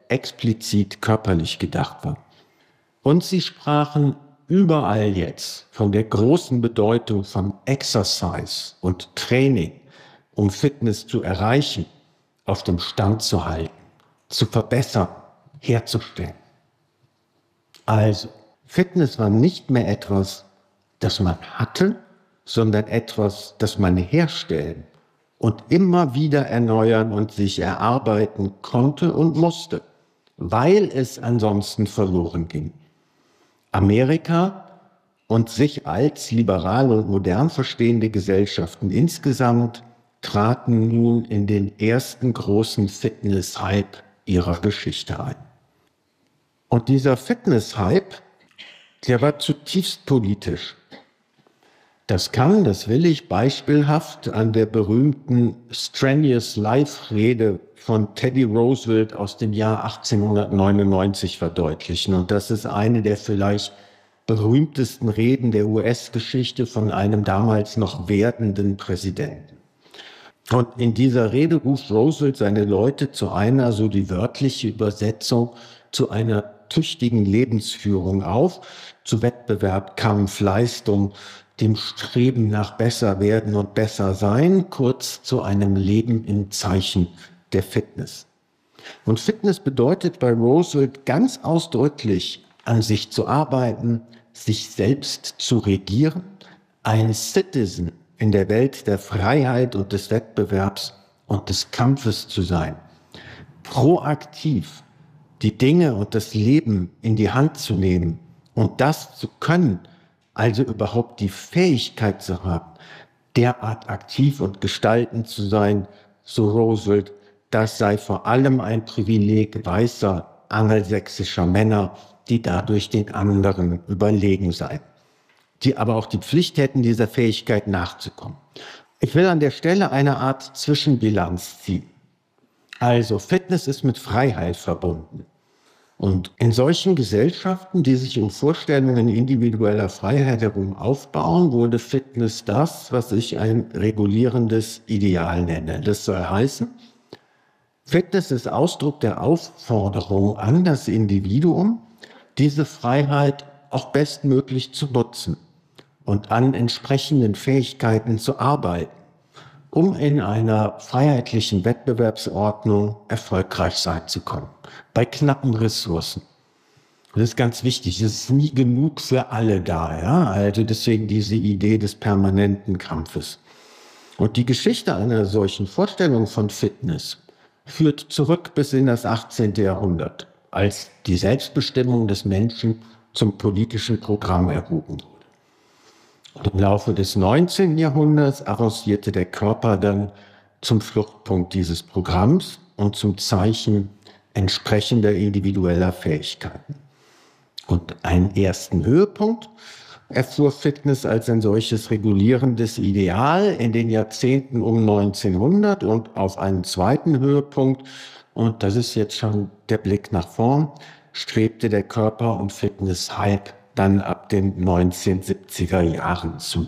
explizit körperlich gedacht war. Und sie sprachen überall jetzt von der großen Bedeutung von Exercise und Training, um Fitness zu erreichen, auf dem Stand zu halten, zu verbessern, herzustellen. Also, Fitness war nicht mehr etwas, das man hatte, sondern etwas, das man herstellen und immer wieder erneuern und sich erarbeiten konnte und musste, weil es ansonsten verloren ging. Amerika und sich als liberal und modern verstehende Gesellschaften insgesamt traten nun in den ersten großen Fitness-Hype ihrer Geschichte ein. Und dieser Fitness-Hype, der war zutiefst politisch. Das will ich beispielhaft an der berühmten Strenuous Life-Rede von Teddy Roosevelt aus dem Jahr 1899 verdeutlichen. Und das ist eine der vielleicht berühmtesten Reden der US-Geschichte von einem damals noch werdenden Präsidenten. Und in dieser Rede ruft Roosevelt seine Leute zu einer, so die wörtliche Übersetzung, zu einer tüchtigen Lebensführung auf, zu Wettbewerb, Kampf, Leistung, dem Streben nach besser werden und besser sein, kurz zu einem Leben im Zeichen der Fitness. Und Fitness bedeutet bei Roosevelt ganz ausdrücklich, an sich zu arbeiten, sich selbst zu regieren, ein Citizen in der Welt der Freiheit und des Wettbewerbs und des Kampfes zu sein, proaktiv die Dinge und das Leben in die Hand zu nehmen und das zu können, also überhaupt die Fähigkeit zu haben, derart aktiv und gestaltend zu sein, so Roosevelt, das sei vor allem ein Privileg weißer angelsächsischer Männer, die dadurch den anderen überlegen seien, die aber auch die Pflicht hätten, dieser Fähigkeit nachzukommen. Ich will an der Stelle eine Art Zwischenbilanz ziehen. Also Fitness ist mit Freiheit verbunden. Und in solchen Gesellschaften, die sich um Vorstellungen individueller Freiheit herum aufbauen, wurde Fitness das, was ich ein regulierendes Ideal nenne. Das soll heißen, Fitness ist Ausdruck der Aufforderung an das Individuum, diese Freiheit auch bestmöglich zu nutzen und an entsprechenden Fähigkeiten zu arbeiten, um in einer freiheitlichen Wettbewerbsordnung erfolgreich sein zu können, bei knappen Ressourcen. Das ist ganz wichtig, es ist nie genug für alle da, ja? Also deswegen diese Idee des permanenten Kampfes. Und die Geschichte einer solchen Vorstellung von Fitness führt zurück bis in das 18. Jahrhundert, als die Selbstbestimmung des Menschen zum politischen Programm erhoben wurde. Und im Laufe des 19. Jahrhunderts avancierte der Körper dann zum Fluchtpunkt dieses Programms und zum Zeichen entsprechender individueller Fähigkeiten. Und einen ersten Höhepunkt erfuhr Fitness als ein solches regulierendes Ideal in den Jahrzehnten um 1900 und auf einen zweiten Höhepunkt, und das ist jetzt schon der Blick nach vorn, strebte der Körper- und Fitness-Hype dann ab den 1970er Jahren zu.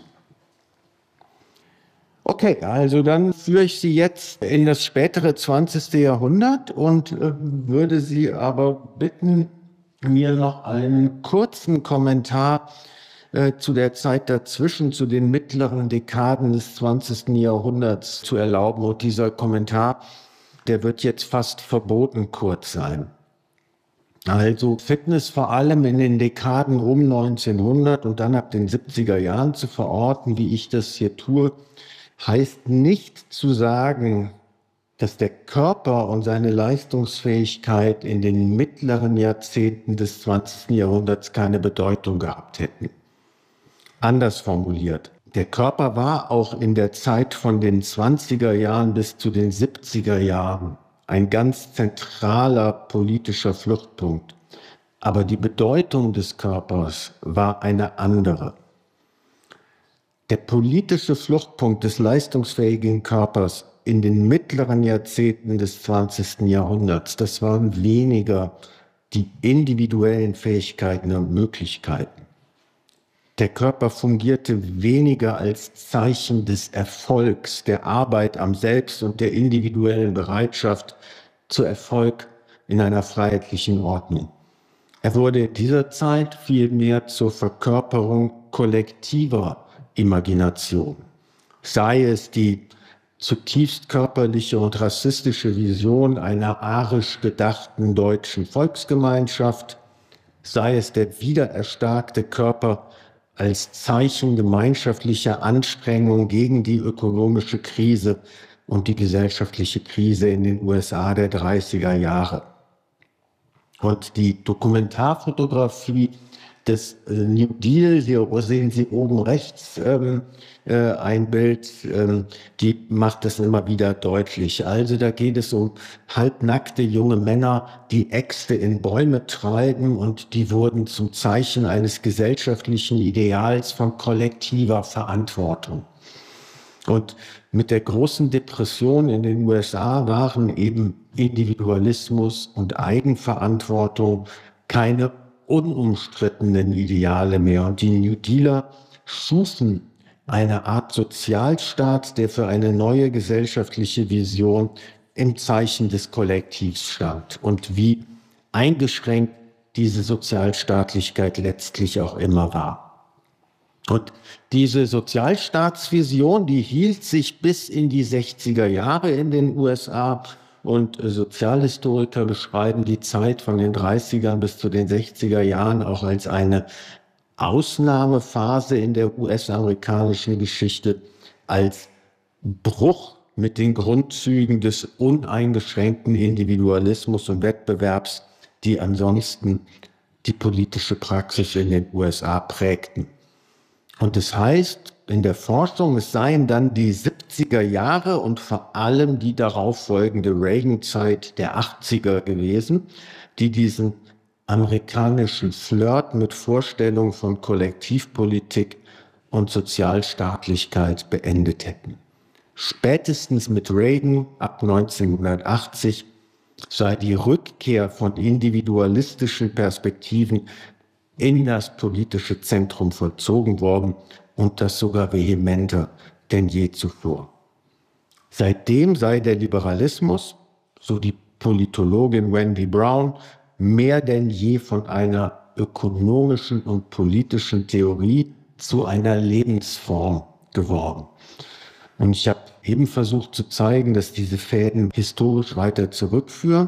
Okay, also dann führe ich Sie jetzt in das spätere 20. Jahrhundert und würde Sie aber bitten, mir noch einen kurzen Kommentar zu der Zeit dazwischen, zu den mittleren Dekaden des 20. Jahrhunderts zu erlauben. Und dieser Kommentar, der wird jetzt fast verboten kurz sein. Also Fitness vor allem in den Dekaden um 1900 und dann ab den 70er Jahren zu verorten, wie ich das hier tue, heißt nicht zu sagen, dass der Körper und seine Leistungsfähigkeit in den mittleren Jahrzehnten des 20. Jahrhunderts keine Bedeutung gehabt hätten. Anders formuliert, der Körper war auch in der Zeit von den 20er Jahren bis zu den 70er Jahren ein ganz zentraler politischer Fluchtpunkt. Aber die Bedeutung des Körpers war eine andere. Der politische Fluchtpunkt des leistungsfähigen Körpers in den mittleren Jahrzehnten des 20. Jahrhunderts, das waren weniger die individuellen Fähigkeiten und Möglichkeiten. Der Körper fungierte weniger als Zeichen des Erfolgs, der Arbeit am Selbst und der individuellen Bereitschaft zu Erfolg in einer freiheitlichen Ordnung. Er wurde in dieser Zeit vielmehr zur Verkörperung kollektiver Imagination. Sei es die zutiefst körperliche und rassistische Vision einer arisch gedachten deutschen Volksgemeinschaft, sei es der wiedererstarkte Körper als Zeichen gemeinschaftlicher Anstrengung gegen die ökonomische Krise und die gesellschaftliche Krise in den USA der 30er Jahre. Und die Dokumentarfotografie des New Deal, hier sehen Sie oben rechts ein Bild, die macht das immer wieder deutlich. Also da geht es um halbnackte junge Männer, die Äxte in Bäume treiben, und die wurden zum Zeichen eines gesellschaftlichen Ideals von kollektiver Verantwortung. Und mit der großen Depression in den USA waren eben Individualismus und Eigenverantwortung keine unumstrittenen Ideale mehr. Und die New Dealer schufen eine Art Sozialstaat, der für eine neue gesellschaftliche Vision im Zeichen des Kollektivs stand. Und wie eingeschränkt diese Sozialstaatlichkeit letztlich auch immer war. Und diese Sozialstaatsvision, die hielt sich bis in die 60er Jahre in den USA, und Sozialhistoriker beschreiben die Zeit von den 30er bis zu den 60er Jahren auch als eine Ausnahmephase in der US-amerikanischen Geschichte, als Bruch mit den Grundzügen des uneingeschränkten Individualismus und Wettbewerbs, die ansonsten die politische Praxis in den USA prägten. Und das heißt in der Forschung, es seien dann die 70er Jahre und vor allem die darauffolgende Reagan-Zeit der 80er gewesen, die diesen amerikanischen Flirt mit Vorstellungen von Kollektivpolitik und Sozialstaatlichkeit beendet hätten. Spätestens mit Reagan ab 1980 sei die Rückkehr von individualistischen Perspektiven in das politische Zentrum vollzogen worden, und das sogar vehementer denn je zuvor. Seitdem sei der Liberalismus, so die Politologin Wendy Brown, mehr denn je von einer ökonomischen und politischen Theorie zu einer Lebensform geworden. Und ich habe eben versucht zu zeigen, dass diese Fäden historisch weiter zurückführen.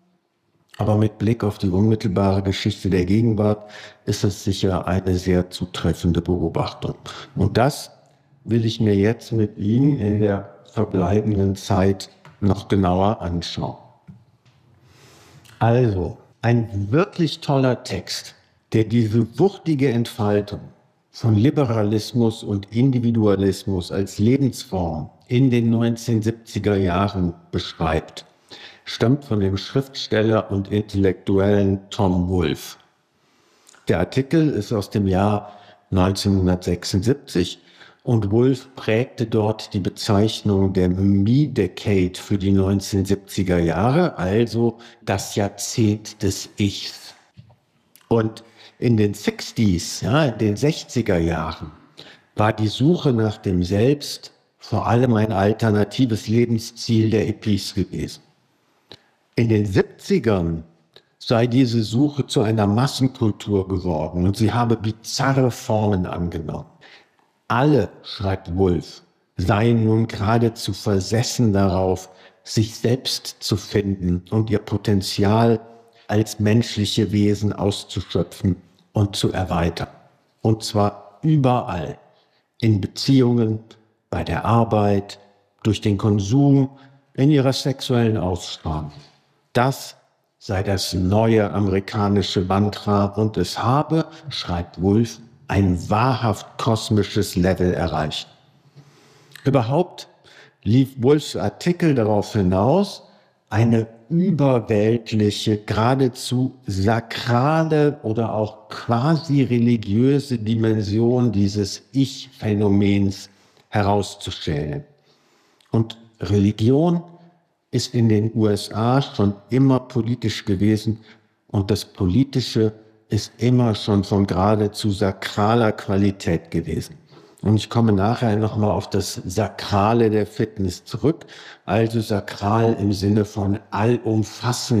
Aber mit Blick auf die unmittelbare Geschichte der Gegenwart ist es sicher eine sehr zutreffende Beobachtung. Und das will ich mir jetzt mit Ihnen in der verbleibenden Zeit noch genauer anschauen. Also, ein wirklich toller Text, der diese wuchtige Entfaltung von Liberalismus und Individualismus als Lebensform in den 1970er Jahren beschreibt, stammt von dem Schriftsteller und Intellektuellen Tom Wolfe. Der Artikel ist aus dem Jahr 1976 und Wolfe prägte dort die Bezeichnung der Me-Decade für die 1970er Jahre, also das Jahrzehnt des Ichs. Und in den 60s, in den 60er Jahren, war die Suche nach dem Selbst vor allem ein alternatives Lebensziel der Hippies gewesen. In den 70ern sei diese Suche zu einer Massenkultur geworden und sie habe bizarre Formen angenommen. Alle, schreibt Wolfe, seien nun geradezu versessen darauf, sich selbst zu finden und ihr Potenzial als menschliche Wesen auszuschöpfen und zu erweitern. Und zwar überall, in Beziehungen, bei der Arbeit, durch den Konsum, in ihrer sexuellen Ausstrahlung. Das sei das neue amerikanische Mantra und es habe, schreibt Wolfe, ein wahrhaft kosmisches Level erreicht. Überhaupt lief Wolfes Artikel darauf hinaus, eine überweltliche, geradezu sakrale oder auch quasi religiöse Dimension dieses Ich-Phänomens herauszustellen. Und Religion ist in den USA schon immer politisch gewesen und das Politische ist immer schon von geradezu sakraler Qualität gewesen. Und ich komme nachher nochmal auf das Sakrale der Fitness zurück, also sakral im Sinne von allumfassend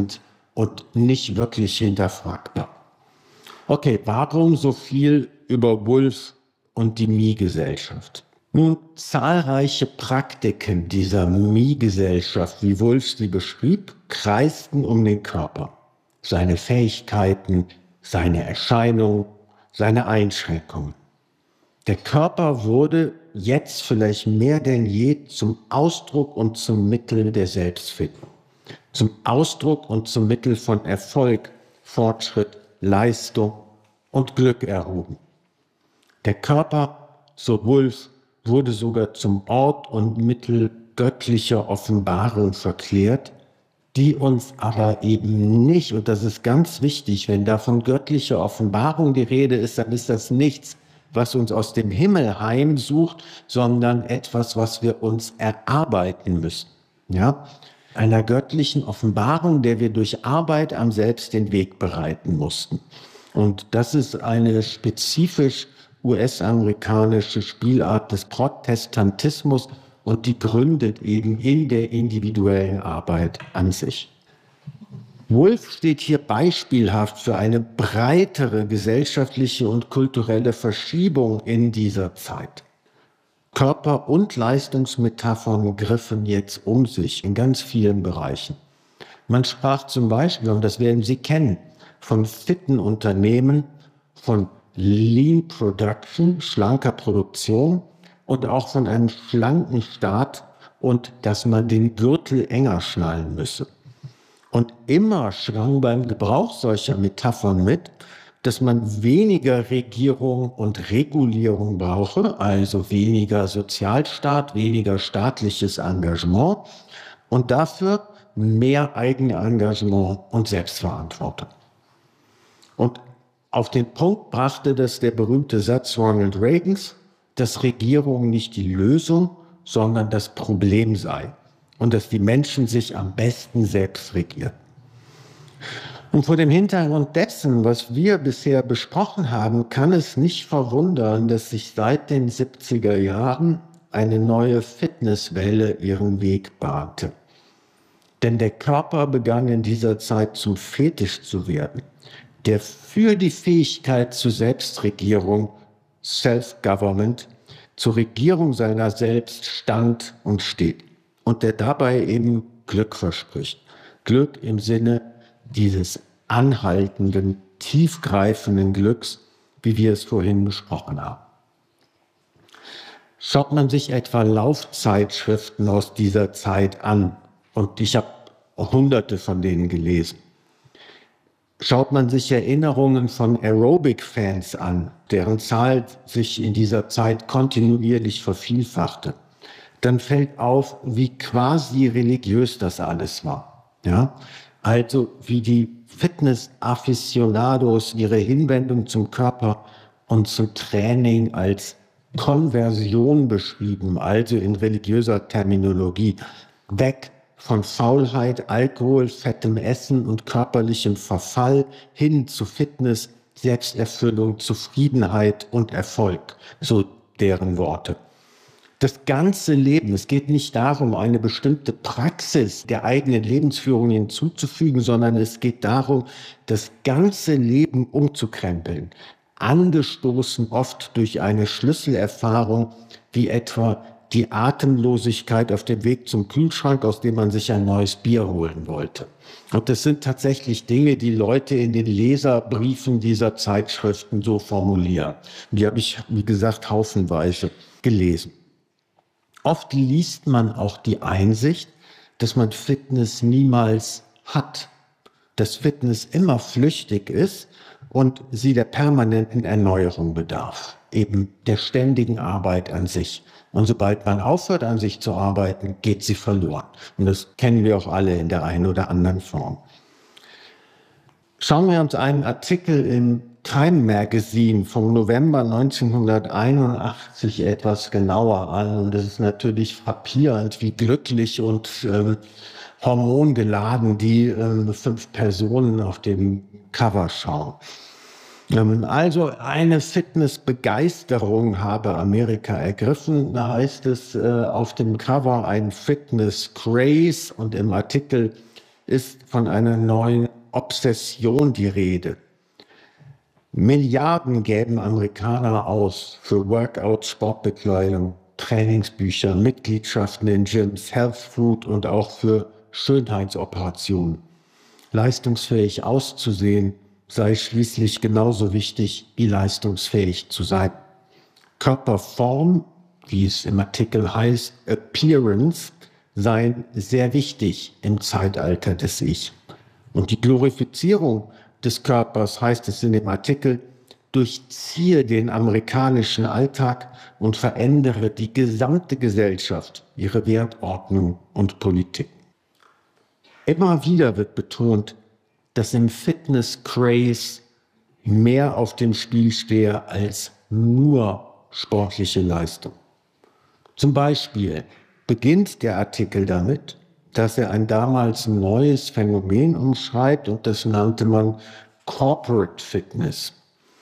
und nicht wirklich hinterfragbar. Okay, warum so viel über Wulff und die Mie-Gesellschaft? Nun, zahlreiche Praktiken dieser Mie-Gesellschaft, wie Wulff sie beschrieb, kreisten um den Körper, seine Fähigkeiten, seine Erscheinung, seine Einschränkungen. Der Körper wurde jetzt vielleicht mehr denn je zum Ausdruck und zum Mittel der Selbstfindung, zum Ausdruck und zum Mittel von Erfolg, Fortschritt, Leistung und Glück erhoben. Der Körper, so Wulff, wurde sogar zum Ort und Mittel göttlicher Offenbarung verklärt, die uns aber eben nicht, und das ist ganz wichtig, wenn da von göttlicher Offenbarung die Rede ist, dann ist das nichts, was uns aus dem Himmel heimsucht, sondern etwas, was wir uns erarbeiten müssen. Ja? Einer göttlichen Offenbarung, der wir durch Arbeit am Selbst den Weg bereiten mussten. Und das ist eine spezifisch US-amerikanische Spielart des Protestantismus und die gründet eben in der individuellen Arbeit an sich. Wulff steht hier beispielhaft für eine breitere gesellschaftliche und kulturelle Verschiebung in dieser Zeit. Körper- und Leistungsmetaphern griffen jetzt um sich in ganz vielen Bereichen. Man sprach zum Beispiel, und das werden Sie kennen, von fitten Unternehmen, von Lean Production, schlanker Produktion und auch von einem schlanken Staat und dass man den Gürtel enger schnallen müsse. Und immer schwang beim Gebrauch solcher Metaphern mit, dass man weniger Regierung und Regulierung brauche, also weniger Sozialstaat, weniger staatliches Engagement und dafür mehr Eigenengagement und Selbstverantwortung. Und auf den Punkt brachte das der berühmte Satz Ronald Reagans, dass Regierung nicht die Lösung, sondern das Problem sei und dass die Menschen sich am besten selbst regieren. Und vor dem Hintergrund dessen, was wir bisher besprochen haben, kann es nicht verwundern, dass sich seit den 70er Jahren eine neue Fitnesswelle ihren Weg bahnte. Denn der Körper begann in dieser Zeit zum Fetisch zu werden, der für die Fähigkeit zur Selbstregierung, Self-Government, zur Regierung seiner selbst stand und steht und der dabei eben Glück verspricht. Glück im Sinne dieses anhaltenden, tiefgreifenden Glücks, wie wir es vorhin besprochen haben. Schaut man sich etwa Laufzeitschriften aus dieser Zeit an, und ich habe hunderte von denen gelesen, schaut man sich Erinnerungen von Aerobic-Fans an, deren Zahl sich in dieser Zeit kontinuierlich vervielfachte, dann fällt auf, wie quasi religiös das alles war. Ja? Also wie die Fitness-Aficionados ihre Hinwendung zum Körper und zum Training als Konversion beschrieben, also in religiöser Terminologie, weg von Faulheit, Alkohol, fettem Essen und körperlichem Verfall hin zu Fitness, Selbsterfüllung, Zufriedenheit und Erfolg, so deren Worte. Das ganze Leben, es geht nicht darum, eine bestimmte Praxis der eigenen Lebensführung hinzuzufügen, sondern es geht darum, das ganze Leben umzukrempeln, angestoßen oft durch eine Schlüsselerfahrung, wie etwa die Atemlosigkeit auf dem Weg zum Kühlschrank, aus dem man sich ein neues Bier holen wollte. Und das sind tatsächlich Dinge, die Leute in den Leserbriefen dieser Zeitschriften so formulieren. Die habe ich, wie gesagt, haufenweise gelesen. Oft liest man auch die Einsicht, dass man Fitness niemals hat, dass Fitness immer flüchtig ist und sie der permanenten Erneuerung bedarf, eben der ständigen Arbeit an sich. Und sobald man aufhört, an sich zu arbeiten, geht sie verloren. Und das kennen wir auch alle in der einen oder anderen Form. Schauen wir uns einen Artikel im Time Magazine vom November 1981 etwas genauer an. Und es ist natürlich frappierend, wie glücklich und hormongeladen die 5 Personen auf dem Cover schauen. Also eine Fitnessbegeisterung habe Amerika ergriffen, da heißt es auf dem Cover ein Fitness Craze und im Artikel ist von einer neuen Obsession die Rede. Milliarden gäben Amerikaner aus für Workout, Sportbekleidung, Trainingsbücher, Mitgliedschaften in Gyms, Health Food und auch für Schönheitsoperationen. Leistungsfähig auszusehen sei schließlich genauso wichtig wie leistungsfähig zu sein. Körperform, wie es im Artikel heißt, Appearance, seien sehr wichtig im Zeitalter des Ich. Und die Glorifizierung des Körpers, heißt es in dem Artikel, durchziehe den amerikanischen Alltag und verändere die gesamte Gesellschaft, ihre Wertordnung und Politik. Immer wieder wird betont, dass im Fitness-Craze mehr auf dem Spiel stehe als nur sportliche Leistung. Zum Beispiel beginnt der Artikel damit, dass er ein damals neues Phänomen umschreibt und das nannte man Corporate Fitness.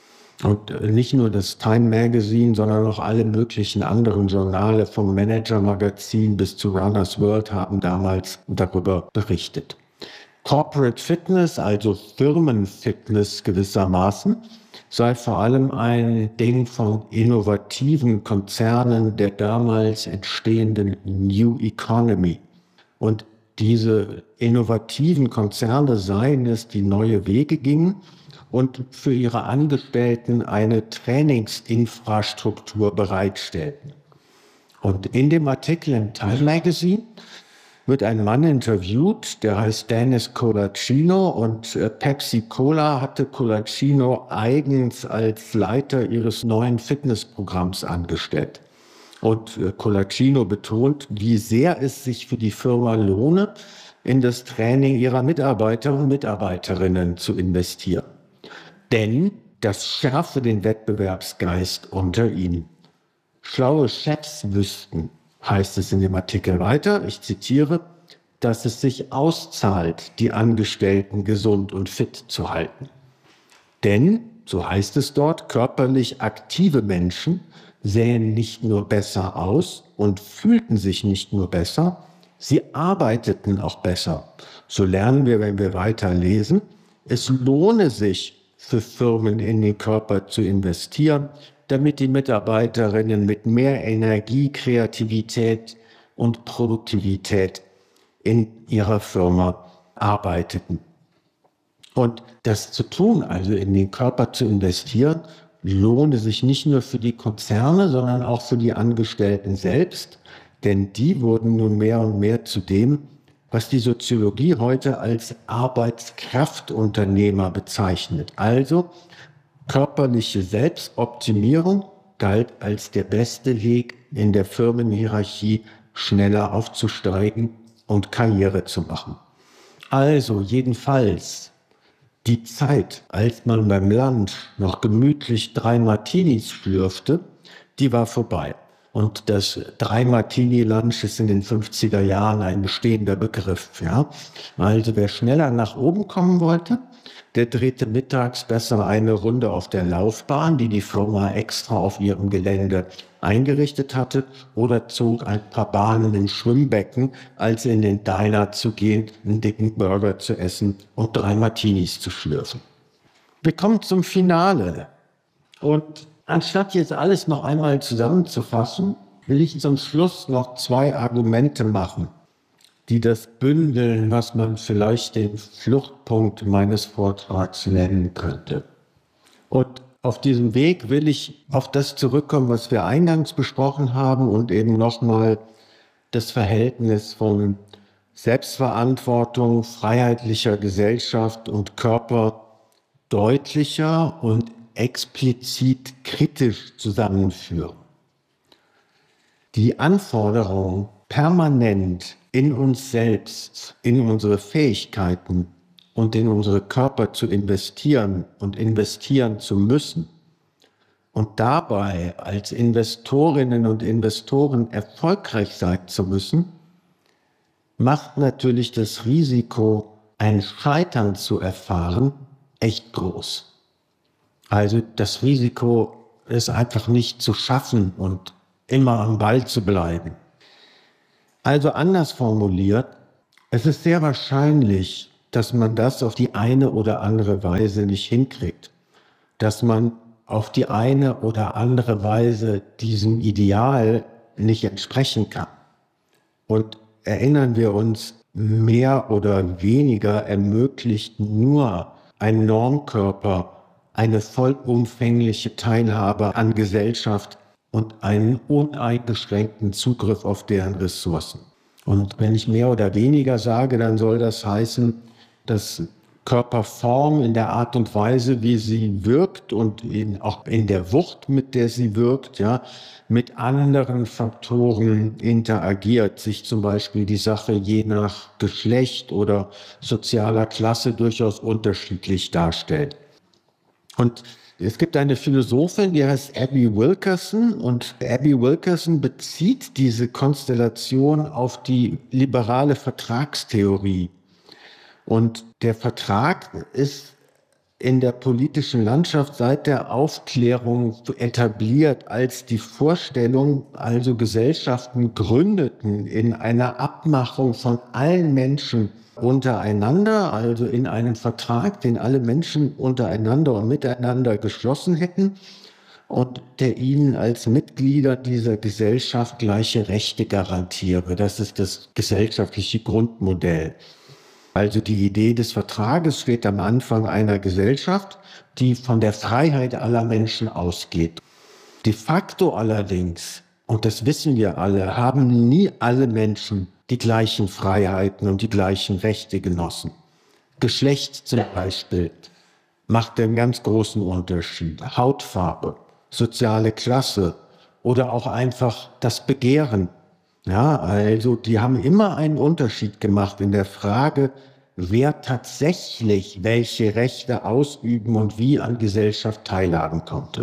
Und nicht nur das Time Magazine, sondern auch alle möglichen anderen Journale vom Manager Magazin bis zu Runner's World haben damals darüber berichtet. Corporate Fitness, also Firmenfitness gewissermaßen, sei vor allem ein Ding von innovativen Konzernen der damals entstehenden New Economy. Und diese innovativen Konzerne seien es, die neue Wege gingen und für ihre Angestellten eine Trainingsinfrastruktur bereitstellten. Und in dem Artikel im Time Magazine wird ein Mann interviewt, der heißt Dennis Colacino, und Pepsi Cola hatte Colacino eigens als Leiter ihres neuen Fitnessprogramms angestellt. Und Colacino betont, wie sehr es sich für die Firma lohne, in das Training ihrer Mitarbeiter und Mitarbeiterinnen zu investieren. Denn das schärfe den Wettbewerbsgeist unter ihnen. Schlaue Chefs wüssten, heißt es in dem Artikel weiter, ich zitiere, dass es sich auszahlt, die Angestellten gesund und fit zu halten. Denn, so heißt es dort, körperlich aktive Menschen sähen nicht nur besser aus und fühlten sich nicht nur besser, sie arbeiteten auch besser. So lernen wir, wenn wir weiter lesen, es lohne sich für Firmen in den Körper zu investieren, damit die Mitarbeiterinnen mit mehr Energie, Kreativität und Produktivität in ihrer Firma arbeiteten. Und das zu tun, also in den Körper zu investieren, lohne sich nicht nur für die Konzerne, sondern auch für die Angestellten selbst, denn die wurden nun mehr und mehr zu dem, was die Soziologie heute als Arbeitskraftunternehmer bezeichnet. Also körperliche Selbstoptimierung galt als der beste Weg, in der Firmenhierarchie schneller aufzusteigen und Karriere zu machen. Also jedenfalls die Zeit, als man beim Lunch noch gemütlich 3 Martinis schlürfte, die war vorbei. Und das 3-Martini-Lunch ist in den 50er Jahren ein bestehender Begriff. Ja? Also wer schneller nach oben kommen wollte, der drehte mittags besser eine Runde auf der Laufbahn, die die Firma extra auf ihrem Gelände eingerichtet hatte, oder zog ein paar Bahnen im Schwimmbecken, als in den Diner zu gehen, einen dicken Burger zu essen und 3 Martinis zu schlürfen. Wir kommen zum Finale. Und anstatt jetzt alles noch einmal zusammenzufassen, will ich zum Schluss noch 2 Argumente machen, die das bündeln, was man vielleicht den Fluchtpunkt meines Vortrags nennen könnte. Und auf diesem Weg will ich auf das zurückkommen, was wir eingangs besprochen haben und eben nochmal das Verhältnis von Selbstverantwortung, freiheitlicher Gesellschaft und Körper deutlicher und explizit kritisch zusammenführen. Die Anforderung, permanent in uns selbst, in unsere Fähigkeiten und in unsere Körper zu investieren und investieren zu müssen und dabei als Investorinnen und Investoren erfolgreich sein zu müssen, macht natürlich das Risiko, ein Scheitern zu erfahren, echt groß. Also das Risiko ist einfach nicht zu schaffen und immer am Ball zu bleiben. Also anders formuliert, es ist sehr wahrscheinlich, dass man das auf die eine oder andere Weise nicht hinkriegt, dass man auf die eine oder andere Weise diesem Ideal nicht entsprechen kann. Und erinnern wir uns, mehr oder weniger ermöglicht nur ein Normkörper eine vollumfängliche Teilhabe an Gesellschaft und einen uneingeschränkten Zugriff auf deren Ressourcen. Und wenn ich mehr oder weniger sage, dann soll das heißen, dass Körperform in der Art und Weise, wie sie wirkt und auch in der Wucht, mit der sie wirkt, ja, mit anderen Faktoren interagiert, sich zum Beispiel die Sache je nach Geschlecht oder sozialer Klasse durchaus unterschiedlich darstellt. Und es gibt eine Philosophin, die heißt Abby Wilkerson, und Abby Wilkerson bezieht diese Konstellation auf die liberale Vertragstheorie. Und der Vertrag ist in der politischen Landschaft seit der Aufklärung etabliert als die Vorstellung, also Gesellschaften gründeten in einer Abmachung von allen Menschen untereinander, also in einem Vertrag, den alle Menschen untereinander und miteinander geschlossen hätten und der ihnen als Mitglieder dieser Gesellschaft gleiche Rechte garantiere. Das ist das gesellschaftliche Grundmodell. Also die Idee des Vertrages steht am Anfang einer Gesellschaft, die von der Freiheit aller Menschen ausgeht. De facto allerdings, und das wissen wir alle, haben nie alle Menschen die gleichen Freiheiten und die gleichen Rechte genossen. Geschlecht zum Beispiel macht einen ganz großen Unterschied. Hautfarbe, soziale Klasse oder auch einfach das Begehren. Ja, also die haben immer einen Unterschied gemacht in der Frage, wer tatsächlich welche Rechte ausüben und wie an Gesellschaft teilhaben konnte.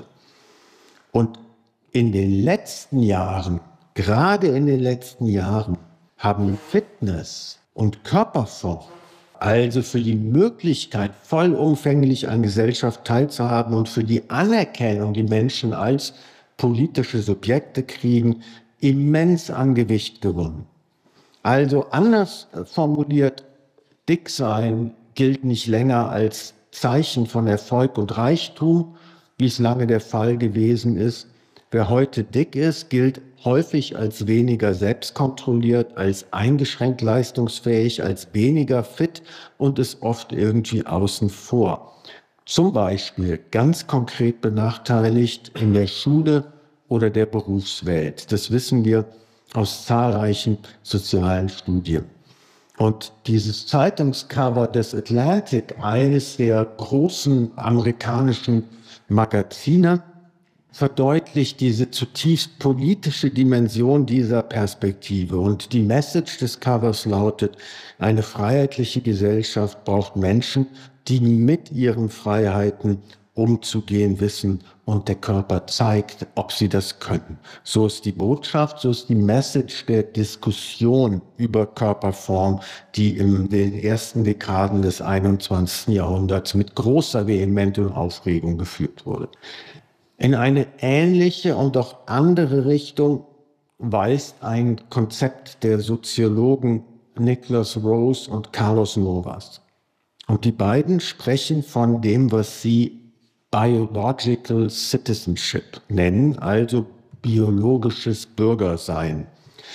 Und in den letzten Jahren, gerade in den letzten Jahren, haben Fitness und Körperform, also für die Möglichkeit, vollumfänglich an Gesellschaft teilzuhaben und für die Anerkennung, die Menschen als politische Subjekte kriegen, immens an Gewicht gewonnen. Also anders formuliert, dick sein gilt nicht länger als Zeichen von Erfolg und Reichtum, wie es lange der Fall gewesen ist. Wer heute dick ist, gilt häufig als weniger selbstkontrolliert, als eingeschränkt leistungsfähig, als weniger fit und ist oft irgendwie außen vor. Zum Beispiel ganz konkret benachteiligt in der Schule oder der Berufswelt. Das wissen wir aus zahlreichen sozialen Studien. Und dieses Zeitungscover des Atlantic, eines der großen amerikanischen Magazine, verdeutlicht diese zutiefst politische Dimension dieser Perspektive. Und die Message des Covers lautet, eine freiheitliche Gesellschaft braucht Menschen, die mit ihren Freiheiten umzugehen wissen und der Körper zeigt, ob sie das können. So ist die Botschaft, so ist die Message der Diskussion über Körperform, die in den ersten Dekaden des 21. Jahrhunderts mit großer Vehemenz und Aufregung geführt wurde. In eine ähnliche und auch andere Richtung weist ein Konzept der Soziologen Nicholas Rose und Carlos Novas. Und die beiden sprechen von dem, was sie Biological Citizenship nennen, also biologisches Bürgersein,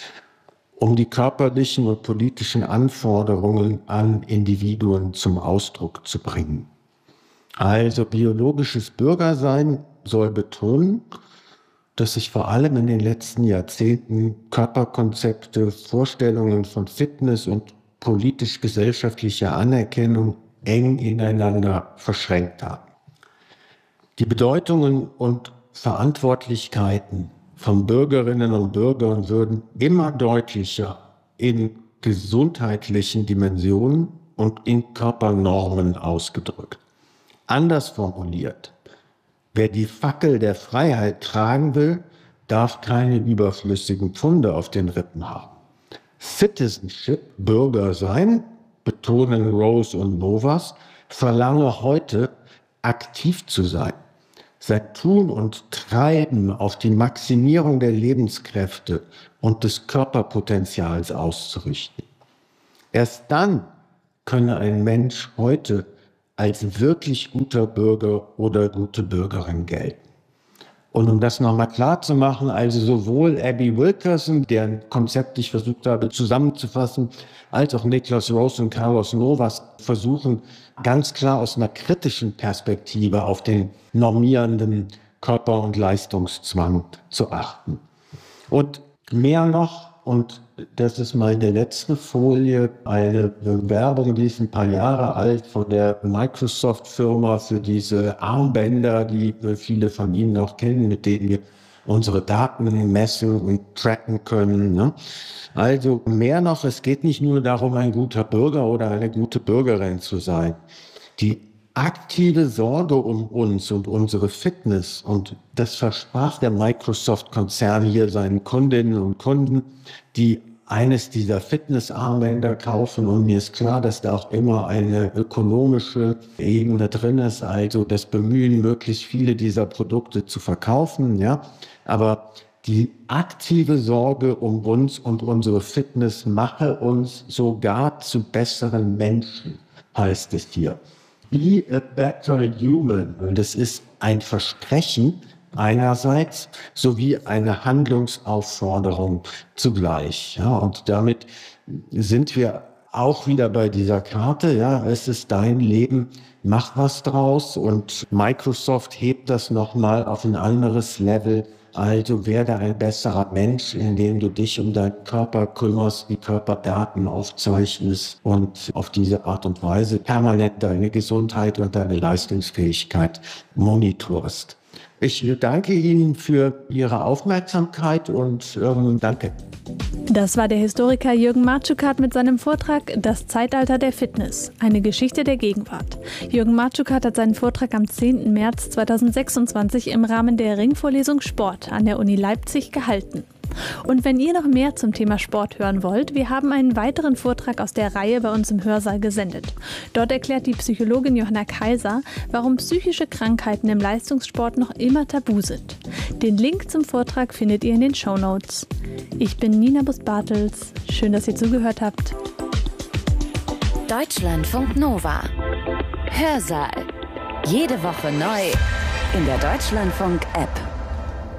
um die körperlichen und politischen Anforderungen an Individuen zum Ausdruck zu bringen. Also biologisches Bürgersein soll betonen, dass sich vor allem in den letzten Jahrzehnten Körperkonzepte, Vorstellungen von Fitness und politisch-gesellschaftlicher Anerkennung eng ineinander verschränkt haben. Die Bedeutungen und Verantwortlichkeiten von Bürgerinnen und Bürgern würden immer deutlicher in gesundheitlichen Dimensionen und in Körpernormen ausgedrückt. Anders formuliert, wer die Fackel der Freiheit tragen will, darf keine überflüssigen Pfunde auf den Rippen haben. Citizenship, Bürger sein, betonen Rose und Novas, verlange heute aktiv zu sein, sein Tun und Treiben auf die Maximierung der Lebenskräfte und des Körperpotenzials auszurichten. Erst dann könne ein Mensch heute als wirklich guter Bürger oder gute Bürgerin gelten. Und um das nochmal klar zu machen, also sowohl Abby Wilkerson, deren Konzept ich versucht habe zusammenzufassen, als auch Niklas Rose und Carlos Novas versuchen ganz klar aus einer kritischen Perspektive auf den normierenden Körper- und Leistungszwang zu achten. Und mehr noch, und das ist meine letzte Folie, eine Werbung, die ist ein paar Jahre alt, von der Microsoft-Firma für diese Armbänder, die viele von Ihnen auch kennen, mit denen wir unsere Daten messen und tracken können. Ne? Also mehr noch, es geht nicht nur darum, ein guter Bürger oder eine gute Bürgerin zu sein. Die aktive Sorge um uns und unsere Fitness, und das versprach der Microsoft-Konzern hier seinen Kundinnen und Kunden, die eines dieser Fitnessarmbänder kaufen. Und mir ist klar, dass da auch immer eine ökonomische Ebene drin ist, also das Bemühen, möglichst viele dieser Produkte zu verkaufen. Ja, aber die aktive Sorge um uns und unsere Fitness mache uns sogar zu besseren Menschen, heißt es hier. Be a better human. Und das ist ein Versprechen einerseits sowie eine Handlungsaufforderung zugleich. Ja, und damit sind wir auch wieder bei dieser Karte. Ja, es ist dein Leben, mach was draus. Und Microsoft hebt das nochmal auf ein anderes Level. Also werde ein besserer Mensch, indem du dich um deinen Körper kümmerst, die Körperdaten aufzeichnest und auf diese Art und Weise permanent deine Gesundheit und deine Leistungsfähigkeit monitorst. Ich danke Ihnen für Ihre Aufmerksamkeit und danke. Das war der Historiker Jürgen Marczukat mit seinem Vortrag Das Zeitalter der Fitness, eine Geschichte der Gegenwart. Jürgen Marczukat hat seinen Vortrag am 10. März 2026 im Rahmen der Ringvorlesung Sport an der Uni Leipzig gehalten. Und wenn ihr noch mehr zum Thema Sport hören wollt, wir haben einen weiteren Vortrag aus der Reihe bei uns im Hörsaal gesendet. Dort erklärt die Psychologin Johanna Kaiser, warum psychische Krankheiten im Leistungssport noch immer tabu sind. Den Link zum Vortrag findet ihr in den Shownotes. Ich bin Nina Bus-Bartels. Schön, dass ihr zugehört habt. Deutschlandfunk Nova. Hörsaal. Jede Woche neu in der Deutschlandfunk-App.